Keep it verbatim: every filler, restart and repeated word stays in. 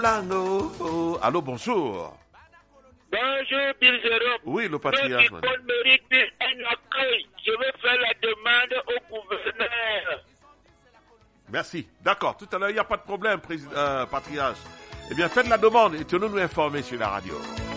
Lango. Oh. Allô, bonjour. Bonjour, Bill Jérôme. Oui, le patriarche. Ceux qui mérite un accueil, je vais faire la demande au gouverneur. Merci. D'accord. Tout à l'heure, il n'y a pas de problème, président, euh, patriarche. Eh bien, faites la demande et tenez-nous informés sur la radio.